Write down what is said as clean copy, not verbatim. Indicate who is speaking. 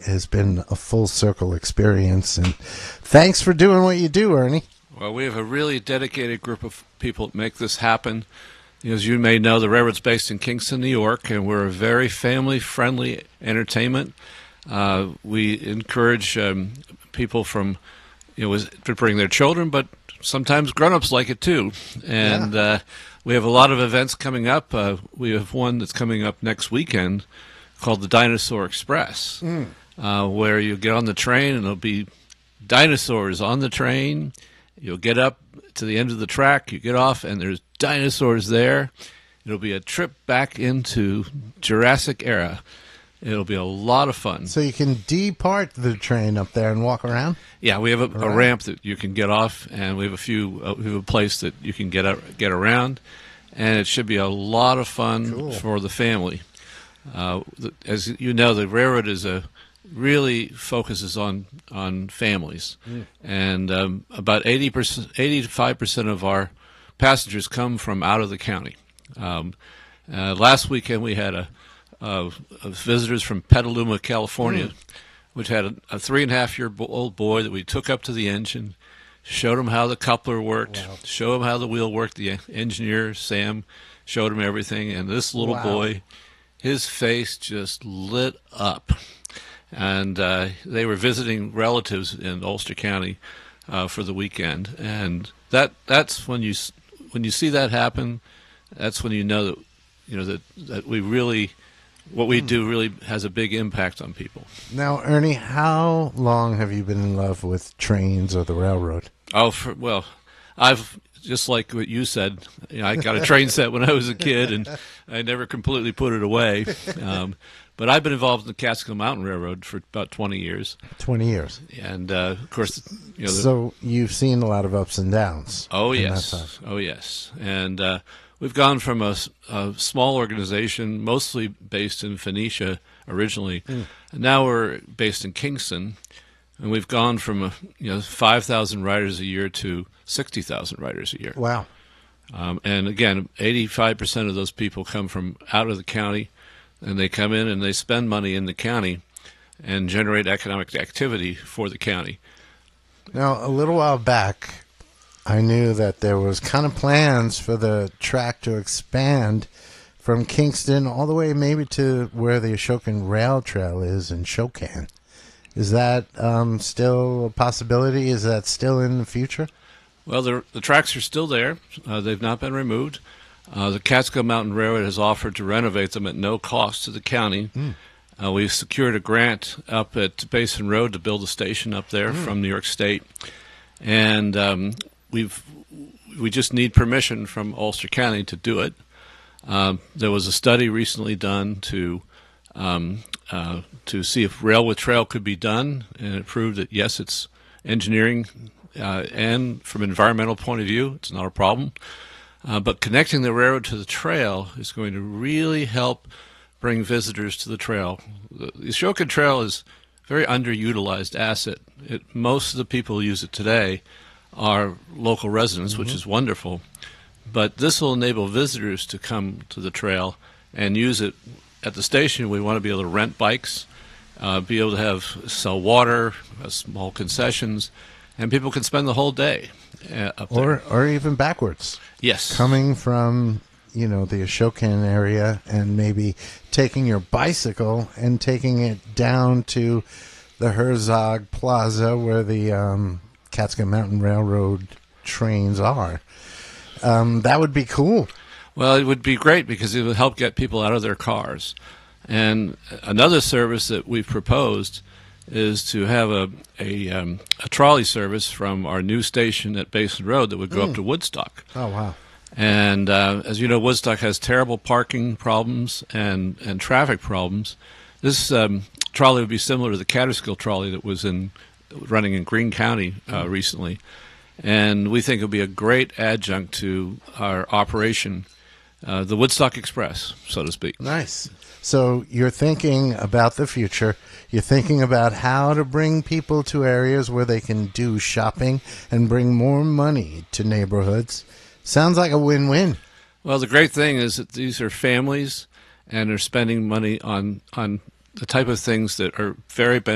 Speaker 1: has been a full circle experience. And thanks for doing what you do, Ernie.
Speaker 2: Well, we have a really dedicated group of people that make this happen. As you may know, the railroad's based in Kingston, New York, and we're a very family-friendly entertainment. We encourage people from, to bring their children, but sometimes grown-ups like it too. And we have a lot of events coming up. We have one that's coming up next weekend called the Dinosaur Express, where you get on the train and there'll be dinosaurs on the train. You'll get up to the end of the track, you get off, and there's dinosaurs there. It'll be a trip back into Jurassic era. It'll be a lot of fun.
Speaker 1: So you can depart the train up there and walk around?
Speaker 2: Yeah, we have a ramp that you can get off, and we have we have a place that you can get around, and it should be a lot of fun for the family. As you know, the railroad really focuses on families, and about 85% of our passengers come from out of the county. Last weekend we had visitors from Petaluma, California, which had a 3.5-year-old boy that we took up to the engine, showed him how the coupler worked, showed him how the wheel worked. The engineer, Sam, showed him everything, and this little boy, his face just lit up. And they were visiting relatives in Ulster County for the weekend, and that's when you see that happen. That's when you know that we really, what we do really has a big impact on people.
Speaker 1: Now, Ernie, how long have you been in love with trains or the railroad?
Speaker 2: I've just like what you said. I got a train set when I was a kid, and I never completely put it away. But I've been involved in the Catskill Mountain Railroad for about 20 years.
Speaker 1: 20 years.
Speaker 2: And, of course,
Speaker 1: so you've seen a lot of ups and downs.
Speaker 2: Oh, yes. Oh, yes. And we've gone from a small organization, mostly based in Phoenicia originally, and now we're based in Kingston. And we've gone from 5,000 riders a year to 60,000 riders a year.
Speaker 1: Wow.
Speaker 2: And, again, 85% of those people come from out of the county. And they come in and they spend money in the county and generate economic activity for the county.
Speaker 1: Now, a little while back, I knew that there was kind of plans for the track to expand from Kingston all the way maybe to where the Ashokan Rail Trail is in Shokan. Is that still a possibility? Is that still in the future?
Speaker 2: Well, the tracks are still there. They've not been removed. The Catskill Mountain Railroad has offered to renovate them at no cost to the county. We've secured a grant up at Basin Road to build a station up there from New York State, and we just need permission from Ulster County to do it. There was a study recently done to see if rail with trail could be done, and it proved that yes, it's engineering and from an environmental point of view, it's not a problem. But connecting the railroad to the trail is going to really help bring visitors to the trail. The Ashokan Trail is a very underutilized asset. Most of the people who use it today are local residents, which is wonderful. But this will enable visitors to come to the trail and use it. At the station, we want to be able to rent bikes, be able to sell water, small concessions, and people can spend the whole day up there.
Speaker 1: Or even backwards.
Speaker 2: Yes.
Speaker 1: Coming from, the Ashokan area and maybe taking your bicycle and taking it down to the Herzog Plaza where the Catskill Mountain Railroad trains are. That would be cool.
Speaker 2: Well, it would be great because it would help get people out of their cars. And another service that we've proposed is to have a trolley service from our new station at Basin Road that would go up to Woodstock.
Speaker 1: Oh, wow.
Speaker 2: And as you know, Woodstock has terrible parking problems and traffic problems. This trolley would be similar to the Catskill trolley that was running in Greene County recently. And we think it would be a great adjunct to our operation, the Woodstock Express, so to speak.
Speaker 1: Nice. So you're thinking about the future. You're thinking about how to bring people to areas where they can do shopping and bring more money to neighborhoods. Sounds like a win-win.
Speaker 2: Well, the great thing is that these are families, and they're spending money on the type of things that are very beneficial